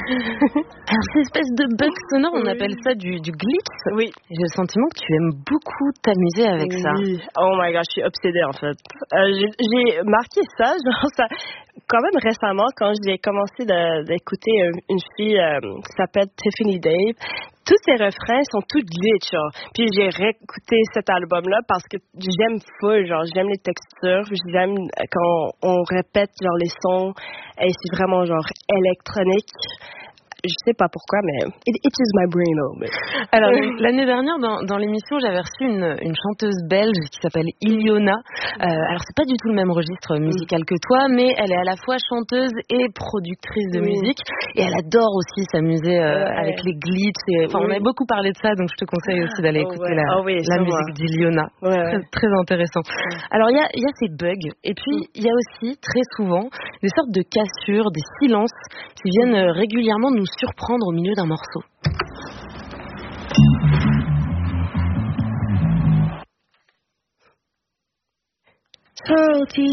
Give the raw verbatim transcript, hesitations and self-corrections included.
Alors, cette espèce de bug sonore, on oui. appelle ça du, du glitch. Oui. J'ai le sentiment que tu aimes beaucoup t'amuser avec oui. ça. Oh my gosh, je suis obsédée en fait. Euh, j'ai, j'ai marqué ça, genre ça, quand même récemment, quand j'ai commencé de, d'écouter une, une fille euh, qui s'appelle Tiffany Dave. Tous ses refrains sont tous glitch, genre. Puis j'ai réécouté cet album-là parce que j'aime full, genre, j'aime les textures, j'aime quand on répète, genre, les sons, et c'est vraiment, genre, électronique. Je sais pas pourquoi, mais it itches my brain a little bit. Alors, l'année dernière, dans, dans l'émission, j'avais reçu une, une chanteuse belge qui s'appelle Iliona. Euh, alors, c'est pas du tout le même registre musical que toi, mais elle est à la fois chanteuse et productrice de oui. musique. Et elle adore aussi s'amuser euh, ouais. avec les glitches. Et, enfin, oui. on avait beaucoup parlé de ça, donc je te conseille aussi d'aller oh, écouter ouais. la, oh, oui, la musique d'Iliona. Ouais, très, ouais. très intéressant. Ouais. Alors, il y a, y a ces bugs. Et puis, il mm. y a aussi, très souvent, des sortes de cassures, des silences qui viennent mm. régulièrement nous surprendre au milieu d'un morceau. Salty